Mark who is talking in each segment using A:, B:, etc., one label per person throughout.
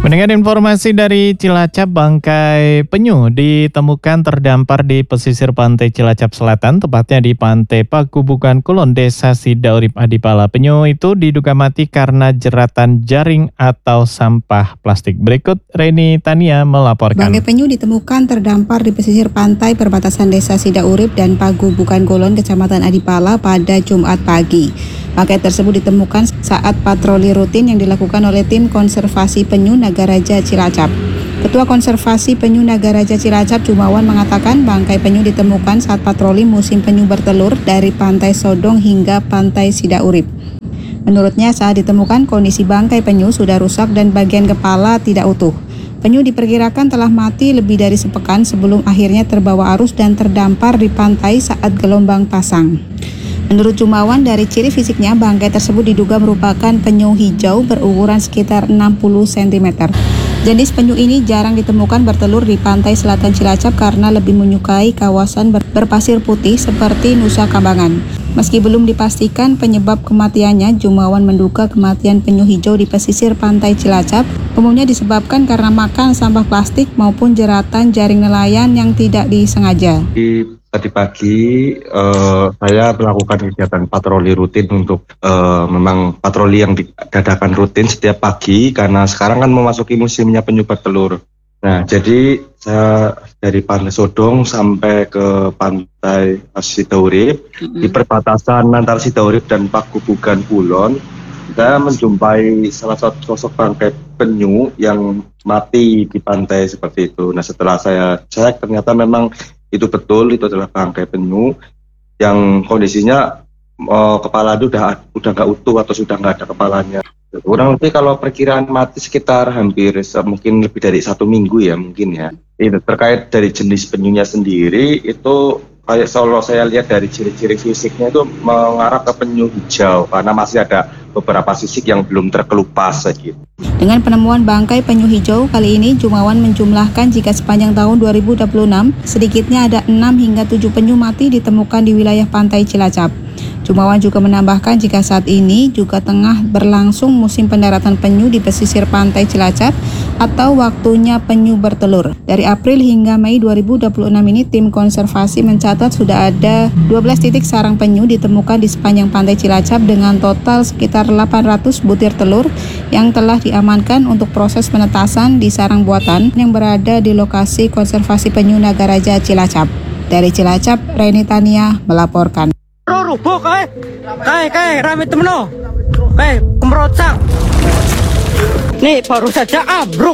A: Mendengar informasi dari Cilacap, bangkai penyu ditemukan terdampar di pesisir pantai Cilacap Selatan, tepatnya di Pantai Pakubukan Kulon, Desa Sidaurip, Adipala. Penyu itu diduga mati karena jeratan jaring atau sampah plastik. Berikut Reni Tania melaporkan.
B: Bangkai penyu ditemukan terdampar di pesisir pantai perbatasan Desa Sidaurip dan Pakubukan Kulon, Kecamatan Adipala pada Jumat pagi. Bangkai tersebut ditemukan saat patroli rutin yang dilakukan oleh tim konservasi penyu Nagaraja Cilacap. Ketua Konservasi Penyu Nagaraja Cilacap, Jumawan, mengatakan bangkai penyu ditemukan saat patroli musim penyu bertelur dari Pantai Sodong hingga Pantai Sidaurip. Menurutnya, saat ditemukan kondisi bangkai penyu sudah rusak dan bagian kepala tidak utuh. Penyu diperkirakan telah mati lebih dari sepekan sebelum akhirnya terbawa arus dan terdampar di pantai saat gelombang pasang. Menurut Jumawan, dari ciri fisiknya, bangkai tersebut diduga merupakan penyu hijau berukuran sekitar 60 cm. Jenis penyu ini jarang ditemukan bertelur di pantai selatan Cilacap karena lebih menyukai kawasan berpasir putih seperti Nusa Kambangan. Meski belum dipastikan penyebab kematiannya, Jumawan menduga kematian penyu hijau di pesisir pantai Cilacap umumnya disebabkan karena makan sampah plastik maupun jeratan jaring nelayan yang tidak disengaja.
C: Tadi pagi saya melakukan kegiatan patroli rutin untuk memang patroli yang diadakan rutin setiap pagi karena sekarang kan memasuki musimnya penyu bertelur. Nah, jadi saya dari Pantai Sodong sampai ke Pantai Sidaurip, di perbatasan antara Sidaurip dan Pakubukan Kulon, saya menjumpai salah satu sosok bangkai penyu yang mati di pantai seperti itu. Nah, setelah saya cek ternyata memang itu betul, itu adalah bangkai penyu yang kondisinya kepala itu udah nggak utuh atau sudah nggak ada kepalanya. Kurang lebih kalau perkiraan mati sekitar hampir mungkin lebih dari 1 minggu ya mungkin ya. Itu terkait dari jenis penyunya sendiri itu kayak kalau saya lihat dari ciri-ciri fisiknya itu mengarah ke penyu hijau karena masih ada beberapa sisik yang belum terkelupas gitu.
B: Dengan penemuan bangkai penyu hijau kali ini, Jumawan menjumlahkan jika sepanjang tahun 2026 sedikitnya ada 6 hingga 7 penyu mati ditemukan di wilayah pantai Cilacap. Jumawan juga menambahkan jika saat ini juga tengah berlangsung musim pendaratan penyu di pesisir pantai Cilacap atau waktunya penyu bertelur. Dari April hingga Mei 2026 ini tim konservasi mencatat sudah ada 12 titik sarang penyu ditemukan di sepanjang pantai Cilacap dengan total sekitar 800 butir telur yang telah diamankan untuk proses penetasan di sarang buatan yang berada di lokasi konservasi penyu Nagaraja Cilacap. Dari Cilacap, Reni Tania melaporkan.
D: Rubuk rame temeno kemerotak nih baru saja abruk.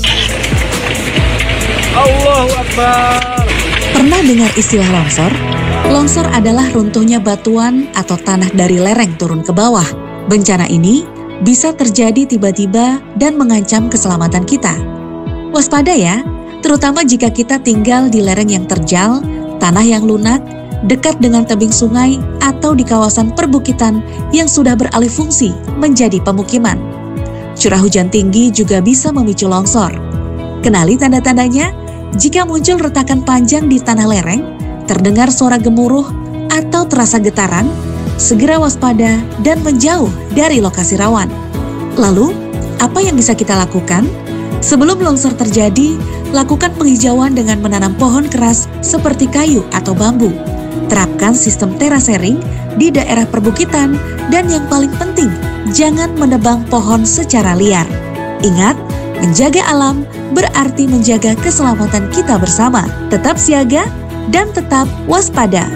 D: Allahu Akbar.
E: Pernah dengar istilah longsor? Longsor adalah runtuhnya batuan atau tanah dari lereng turun ke bawah. Bencana ini bisa terjadi tiba-tiba dan mengancam keselamatan kita. Waspada ya, terutama jika kita tinggal di lereng yang terjal, tanah yang lunak, dekat dengan tebing sungai, atau di kawasan perbukitan yang sudah beralih fungsi menjadi pemukiman. Curah hujan tinggi juga bisa memicu longsor. Kenali tanda-tandanya? Jika muncul retakan panjang di tanah lereng, terdengar suara gemuruh, atau terasa getaran, segera waspada dan menjauh dari lokasi rawan. Lalu, apa yang bisa kita lakukan? Sebelum longsor terjadi, lakukan penghijauan dengan menanam pohon keras seperti kayu atau bambu. Terapkan sistem terasering di daerah perbukitan dan yang paling penting, jangan menebang pohon secara liar. Ingat, menjaga alam berarti menjaga keselamatan kita bersama. Tetap siaga dan tetap waspada.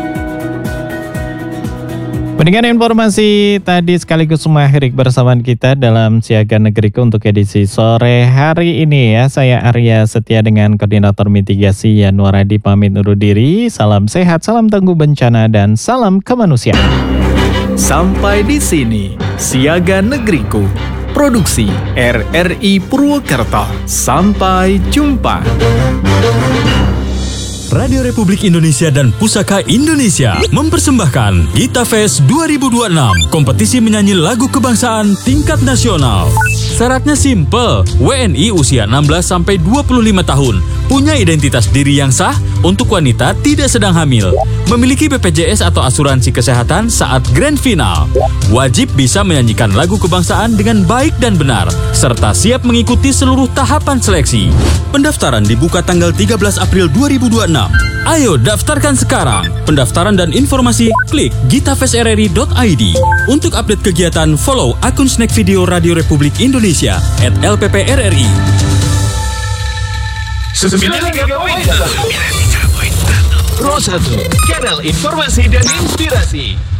A: Mendengar informasi tadi sekaligus mengakhiri bersamaan kita dalam Siaga Negeriku untuk edisi sore hari ini ya. Saya Arya Setia dengan Koordinator Mitigasi Yanuaradi pamit undur diri. Salam sehat, salam tangguh bencana, dan salam kemanusiaan.
F: Sampai di sini Siaga Negeriku, produksi RRI Purwokerto. Sampai jumpa. Radio Republik Indonesia dan Pusaka Indonesia mempersembahkan Gita Fest 2026, kompetisi menyanyi lagu kebangsaan tingkat nasional. Syaratnya simple, WNI usia 16-25 tahun, punya identitas diri yang sah untuk wanita tidak sedang hamil, memiliki BPJS atau asuransi kesehatan saat grand final, wajib bisa menyanyikan lagu kebangsaan dengan baik dan benar, serta siap mengikuti seluruh tahapan seleksi. Pendaftaran dibuka tanggal 13 April 2026. Ayo daftarkan sekarang. Pendaftaran dan informasi klik gitafestrri.id. Untuk update kegiatan, follow akun Snack Video Radio Republik Indonesia @LPPRRI.
G: 93.1 Pro 1, kanal informasi dan inspirasi.